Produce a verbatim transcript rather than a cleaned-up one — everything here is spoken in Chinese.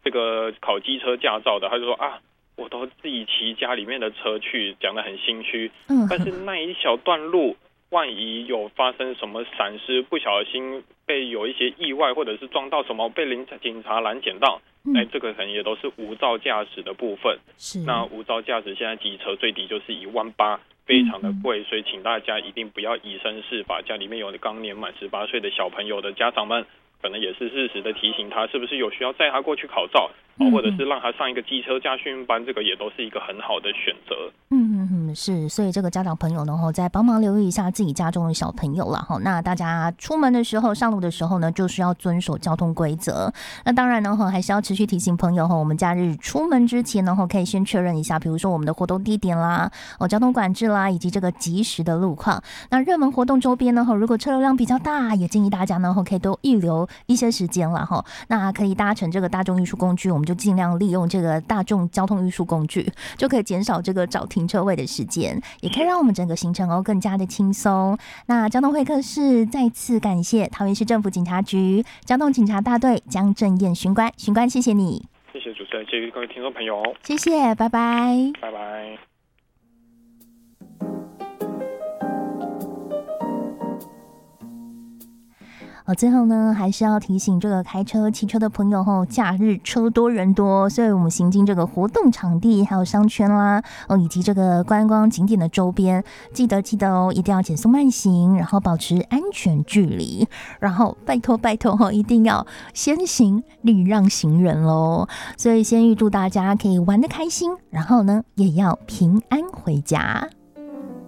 这个考机车驾照的，他就说啊，我都自己骑家里面的车去，讲得很心虚。嗯，但是那一小段路，万一有发生什么闪失，不小心被有一些意外，或者是撞到什么被警察拦检到，哎、嗯，这个可能也都是无照驾驶的部分。是，那无照驾驶现在机车最低就是一万八，非常的贵，所以请大家一定不要以身试法。家里面有刚年满十八岁的小朋友的家长们，可能也是适时的提醒他，是不是有需要载他过去考照，嗯、或者是让他上一个机车驾训班，这个也都是一个很好的选择。 嗯嗯嗯，是，所以这个家长朋友呢，再帮忙留意一下自己家中的小朋友了哈。那大家出门的时候、上路的时候呢，就是要遵守交通规则。那当然呢，还是要持续提醒朋友哈，我们假日出门之前呢，可以先确认一下，比如说我们的活动地点啦、哦交通管制啦，以及这个及时的路况。那热门活动周边呢，如果车流量比较大，也建议大家呢，可以都预留一些时间了哈。那可以搭乘这个大众运输工具，我们就尽量利用这个大众交通运输工具，就可以减少这个找停车位的时间，也可以让我们整个行程哦更加的轻松。那交通会客室再次感谢桃园市政府警察局交通警察大队江正彦巡官，巡官谢谢你。 谢谢主持人，谢谢各位听众朋友， 谢谢，拜拜， 拜拜。 哦，最后呢，还是要提醒这个开车、骑车的朋友吼，假日车多人多，所以我们行经这个活动场地、还有商圈啦，哦，以及这个观光景点的周边，记得记得哦，一定要减速慢行，然后保持安全距离，然后拜托拜托哦，一定要先行礼让行人喽。所以先预祝大家可以玩得开心，然后呢，也要平安回家。